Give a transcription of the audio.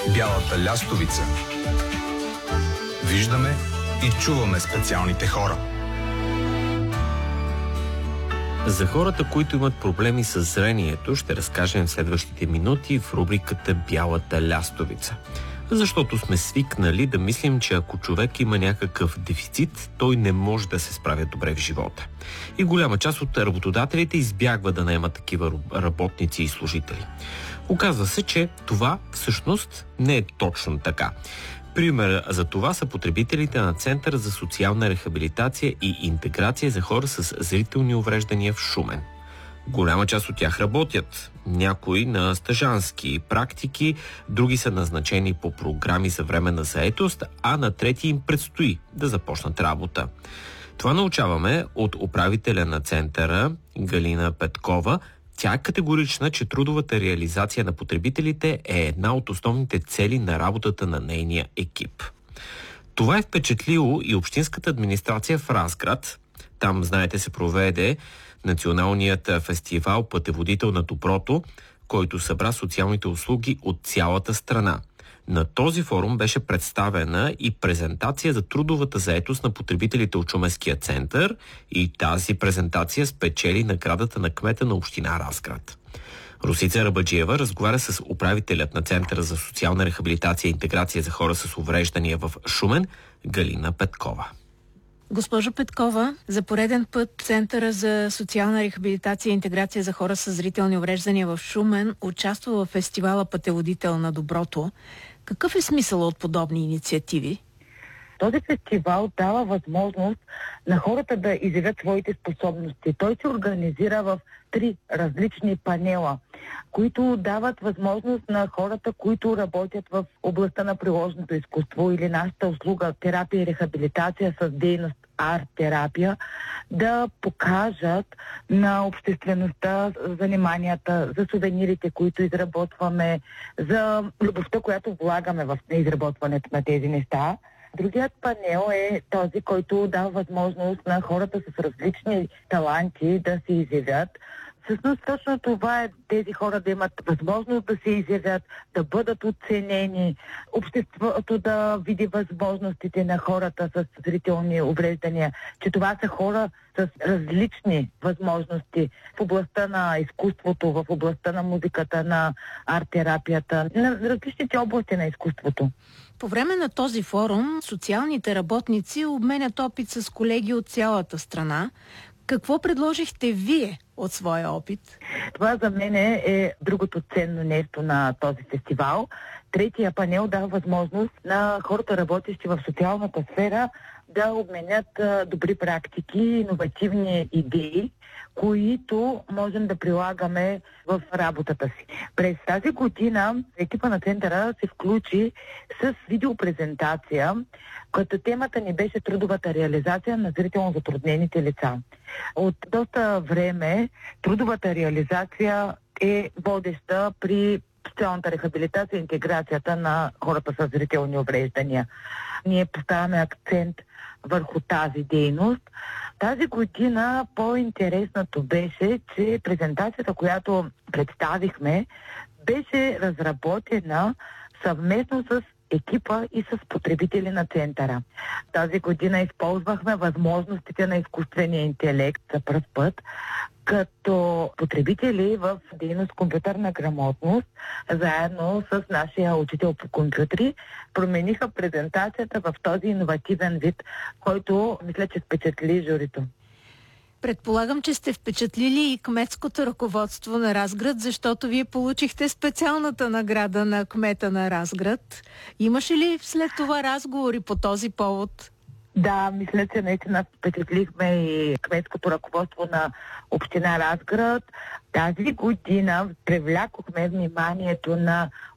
Бялата лястовица. Виждаме и чуваме специалните хора. За хората, които имат проблеми с зрението, ще разкажем в следващите минути в рубриката Бялата лястовица. Защото сме свикнали да мислим, че ако човек има някакъв дефицит, той не може да се справя добре в живота. И голяма част от работодателите избягва да наемат такива работници и служители. Оказва се, че това всъщност не е точно така. Пример за това са потребителите на Центъра за социална рехабилитация и интеграция за хора с зрителни увреждания в Шумен. Голяма част от тях работят. Някои на стажански практики, други са назначени по програми за временна заетост, а на трети им предстои да започнат работа. Това научаваме от управителя на Центъра Галина Петкова. Тя е категорична, че трудовата реализация на потребителите е една от основните цели на работата на нейния екип. Това е впечатлило и общинската администрация в Разград. Там, знаете, се проведе националният фестивал Пътеводител на доброто, който събра социалните услуги от цялата страна. На този форум беше представена и презентация за трудовата заетост на потребителите от Шуменския център и тази презентация спечели наградата на кмета на община Разград. Росица Рабаджиева разговаря с управителят на Центъра за социална рехабилитация и интеграция за хора с увреждания в Шумен Галина Петкова. Госпожо Петкова, за пореден път Центъра за социална рехабилитация и интеграция за хора с зрителни увреждания в Шумен участва в фестивала Пътеводител на доброто. Какъв е смисъл от подобни инициативи? Този фестивал дава възможност на хората да изявят своите способности. Той се организира в 3 различни панела, които дават възможност на хората, които работят в областта на приложното изкуство или нашата услуга терапия и рехабилитация с дейност арт-терапия, да покажат на обществеността заниманията, за сувенирите, които изработваме, за любовта, която влагаме в изработването на тези неща. Другият панел е този, който дава възможност на хората с различни таланти да се изявят. Всъщност точно това е тези хора да имат възможност да се изявят, да бъдат оценени, обществото да види възможностите на хората с зрителни увреждания, че това са хора с различни възможности в областта на изкуството, в областта на музиката, на арт-терапията, на различните области на изкуството. По време на този форум социалните работници обменят опит с колеги от цялата страна. Какво предложихте вие от своя опит? Това за мен е другото ценно нещо на този фестивал. Третия панел дава възможност на хората, работещи в социалната сфера, да обменят добри практики, иновативни идеи, които можем да прилагаме в работата си. През тази година екипа на Центъра се включи с видеопрезентация, като темата ни беше трудовата реализация на зрително затруднените лица. От доста време трудовата реализация е водеща при социалната рехабилитация и интеграцията на хората с зрителни увреждания. Ние поставяме акцент върху тази дейност. Тази година по-интересното беше, че презентацията, която представихме, беше разработена съвместно с екипа и с потребители на Центъра. Тази година използвахме възможностите на изкуствения интелект за пръв път, като потребители в дейност компютърна грамотност, заедно с нашия учител по компютри, промениха презентацията в този иновативен вид, който мисля, че впечатли журито. Предполагам, че сте впечатлили и кметското ръководство на Разград, защото вие получихте специалната награда на кмета на Разград. Имаше ли след това разговори по този повод? Да, мисля, че наистина впечатлихме и кметското ръководство на община Разград. Тази година привлякохме вниманието на